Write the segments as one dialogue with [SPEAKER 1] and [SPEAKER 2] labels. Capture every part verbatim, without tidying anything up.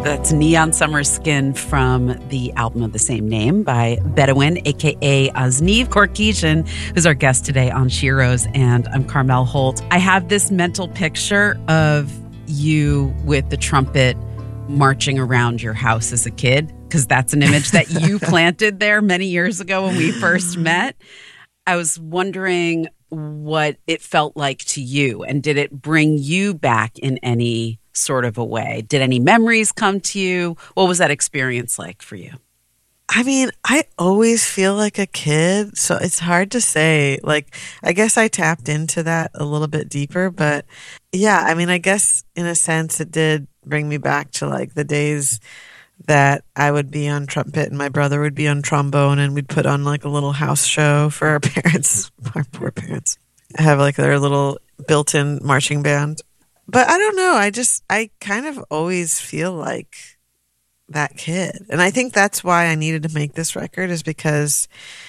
[SPEAKER 1] That's Neon Summer Skin from the album of the same name by Bedouin, a k a. Azniv Korkisian, who's our guest today on Sheroes, and I'm Carmel Holt. I have this mental picture of you with the trumpet marching around your house as a kid, because that's an image that you planted there many years ago when we first met. I was wondering what it felt like to you, and did it bring you back in any sort of a way? Did any memories come to you? What was that experience like for you?
[SPEAKER 2] I mean, I always feel like a kid, so it's hard to say. Like, I guess I tapped into that a little bit deeper, but yeah, I mean, I guess in a sense it did bring me back to like the days that I would be on trumpet and my brother would be on trombone, and we'd put on like a little house show for our parents, our poor parents, have like their little built-in marching band. But I don't know. I just, I kind of always feel like that kid. And I think that's why I needed to make this record, is because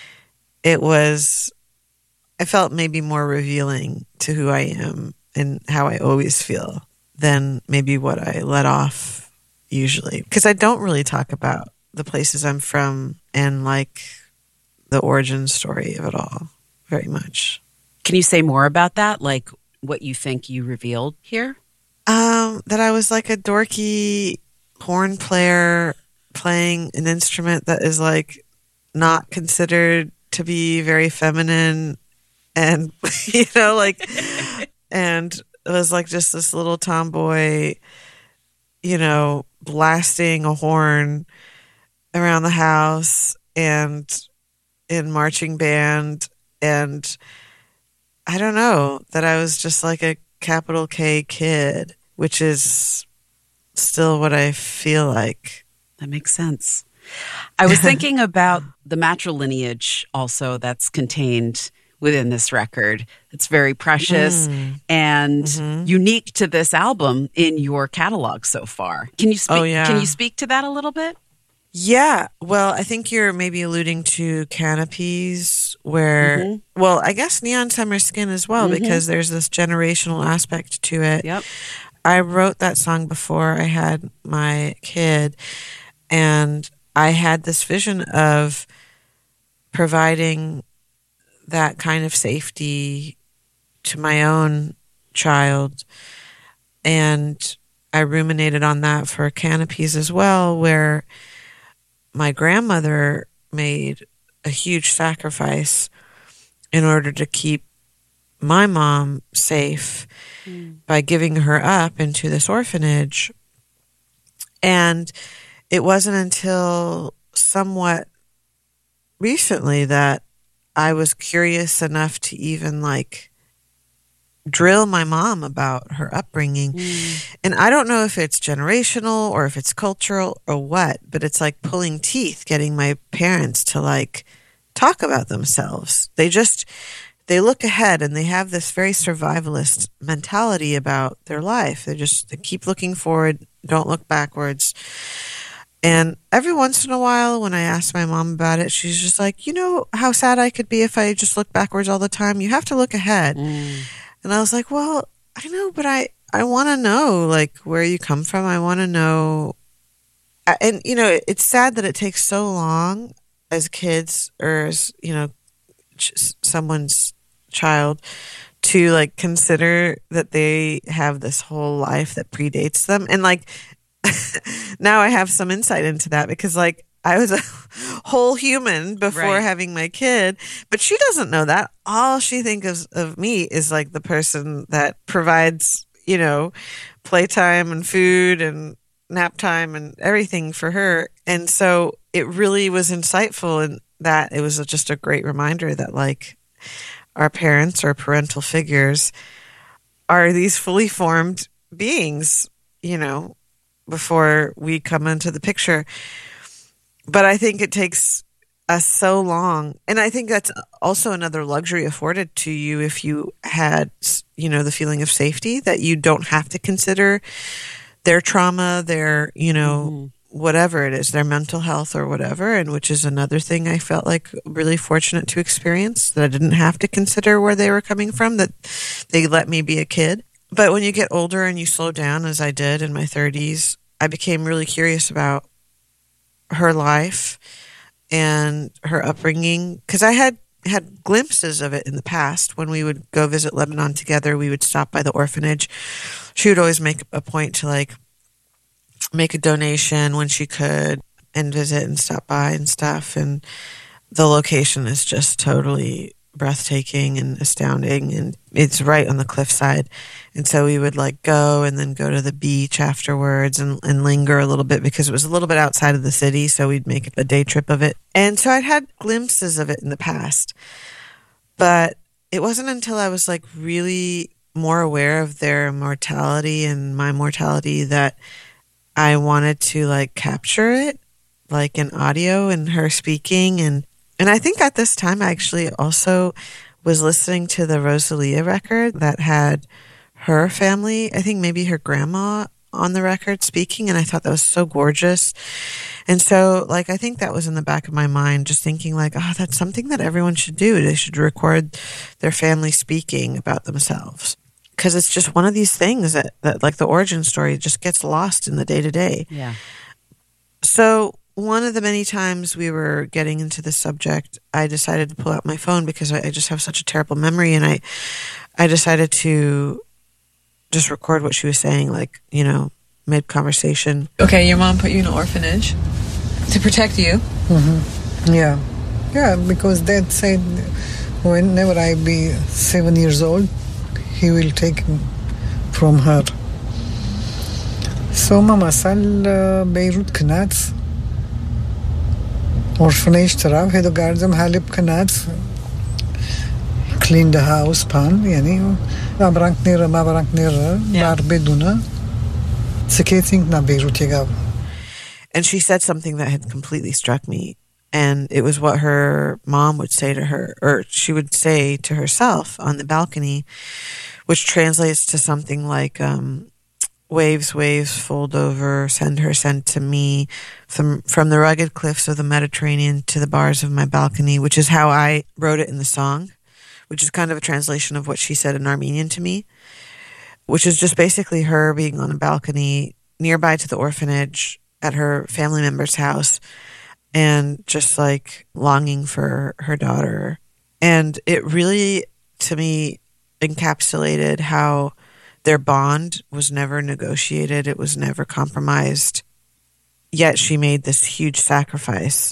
[SPEAKER 2] it was, I felt maybe more revealing to who I am and how I always feel than maybe what I let off usually. Because I don't really talk about the places I'm from and like the origin story of it all very much.
[SPEAKER 1] Can you say more about that? Like, what you think you revealed here?
[SPEAKER 2] Um, that I was like a dorky horn player playing an instrument that is like not considered to be very feminine, and you know, like, and it was like just this little tomboy, you know, blasting a horn around the house and in marching band, and I don't know, that I was just like a capital K kid, which is still what I feel like.
[SPEAKER 1] That makes sense. I was thinking about the matrilineage also that's contained within this record. It's very precious mm. and mm-hmm. unique to this album in your catalog so far. Can you speak, oh, yeah. Can you speak to that a little bit?
[SPEAKER 2] Yeah. Well, I think you're maybe alluding to Canopies, where, mm-hmm. well, I guess Neon Summer Skin as well, mm-hmm. because there's this generational aspect to it.
[SPEAKER 1] Yep.
[SPEAKER 2] I wrote that song before I had my kid, and I had this vision of providing that kind of safety to my own child, and I ruminated on that for Canopies as well, where my grandmother made a huge sacrifice in order to keep my mom safe mm. by giving her up into this orphanage. And it wasn't until somewhat recently that I was curious enough to even like drill my mom about her upbringing. Mm. And I don't know if it's generational or if it's cultural or what, but it's like pulling teeth getting my parents to like talk about themselves. They just, they look ahead and they have this very survivalist mentality about their life. They just, they keep looking forward, don't look backwards. And every once in a while when I ask my mom about it, she's just like, you know how sad I could be if I just look backwards all the time? You have to look ahead. Mm. And I was like, well, I know, but I, I want to know, like, where you come from. I want to know. And, you know, it's sad that it takes so long as kids or as, you know, ch- someone's child to, like, consider that they have this whole life that predates them. And, like, now I have some insight into that because, like, I was a whole human before right. having my kid, but she doesn't know that. All she thinks of, of me is like the person that provides, you know, playtime and food and nap time and everything for her. And so it really was insightful in that it was just a great reminder that like our parents or parental figures are these fully formed beings, you know, before we come into the picture. But I think it takes us so long. And I think that's also another luxury afforded to you if you had, you know, the feeling of safety, that you don't have to consider their trauma, their, you know, mm-hmm. whatever it is, their mental health or whatever. And which is another thing I felt like really fortunate to experience, that I didn't have to consider where they were coming from, that they let me be a kid. But when you get older and you slow down, as I did in my thirties, I became really curious about her life and her upbringing, because I had had glimpses of it in the past. When we would go visit Lebanon together, we would stop by the orphanage. She would always make a point to like make a donation when she could and visit and stop by and stuff. And the location is just totally breathtaking and astounding, and it's right on the cliffside. And so we would like go and then go to the beach afterwards and, and linger a little bit, because it was a little bit outside of the city, so we'd make a day trip of it. And so I'd had glimpses of it in the past, but it wasn't until I was like really more aware of their mortality and my mortality that I wanted to like capture it like in audio and her speaking. And And I think at this time I actually also was listening to the Rosalia record that had her family, I think maybe her grandma on the record speaking, and I thought that was so gorgeous. And so like I think that was in the back of my mind, just thinking like, oh, that's something that everyone should do. They should record their family speaking about themselves, because it's just one of these things that, that like the origin story just gets lost in the day-to-day.
[SPEAKER 1] Yeah.
[SPEAKER 2] So one of the many times we were getting into this subject, I decided to pull out my phone because I, I just have such a terrible memory, and I, I decided to just record what she was saying, like, you know, mid-conversation.
[SPEAKER 3] Okay, your mom put you in an orphanage to protect you.
[SPEAKER 4] Mm-hmm. Yeah. Yeah, because Dad said whenever I be seven years old, he will take him from her. So Mama sal Beirut Knats orphanage taraf hedo gardem halib Knats clean the house pan yani ma brank nera ma brank nera bar beduna sekating na Beirut yegav.
[SPEAKER 2] And she said something that had completely struck me. And it was what her mom would say to her, or she would say to herself on the balcony, which translates to something like, um, waves, waves, fold over, send her, send to me, from, from the rugged cliffs of the Mediterranean to the bars of my balcony, which is how I wrote it in the song, which is kind of a translation of what she said in Armenian to me, which is just basically her being on a balcony nearby to the orphanage at her family member's house, and just like longing for her daughter. And it really, to me, encapsulated how their bond was never negotiated. It was never compromised. Yet she made this huge sacrifice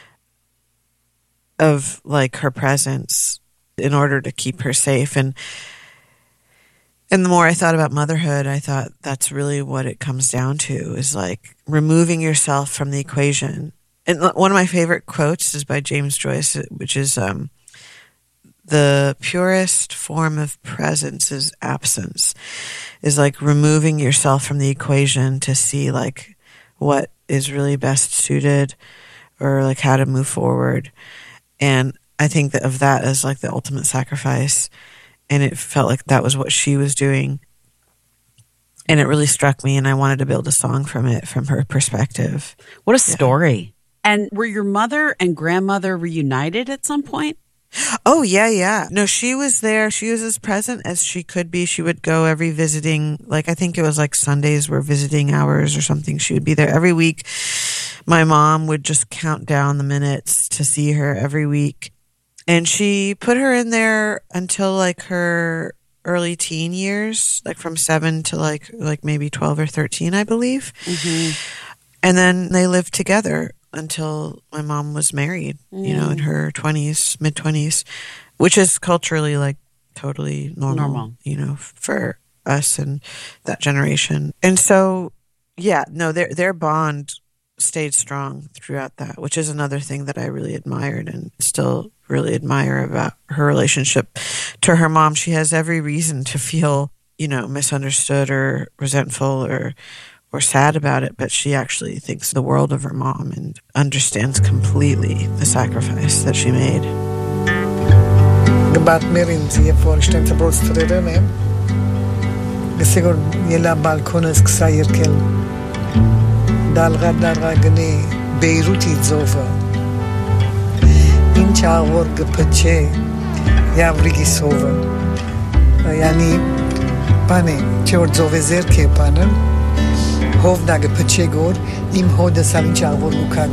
[SPEAKER 2] of like her presence in order to keep her safe. And And the more I thought about motherhood, I thought that's really what it comes down to, is like removing yourself from the equation. And one of my favorite quotes is by James Joyce, which is, um, the purest form of presence is absence, is like removing yourself from the equation to see like what is really best suited, or like how to move forward. And I think that of that as like the ultimate sacrifice. And it felt like that was what she was doing. And it really struck me, and I wanted to build a song from it, from her perspective.
[SPEAKER 1] What a story. Yeah. And were your mother and grandmother reunited at some point?
[SPEAKER 2] Oh, yeah, yeah. No, she was there. She was as present as she could be. She would go every visiting, like I think it was like Sundays were visiting hours or something. She would be there every week. My mom would just count down the minutes to see her every week. And she put her in there until like her early teen years, like from seven to like like maybe twelve or thirteen, I believe. Mm-hmm. And then they lived together until my mom was married, mm. you know, in her twenties, mid-twenties, which is culturally like totally normal, normal, you know, for us and that generation. And so, yeah, no, their their bond stayed strong throughout that, which is another thing that I really admired and still really admire about her relationship to her mom. She has every reason to feel, you know, misunderstood or resentful or or sad about it, but she actually thinks the world of her mom and understands completely the sacrifice that she made.
[SPEAKER 4] Gebat merin sie vorstellen zu brostredene. Gesigur yela balkones ksayirkel. Dalga dalga gni Beiruti zova. In chawor gpache yavrigi sova. Yani pane chor zove zerke panen. hov da ge păcegor, im ho de savinci avor lucag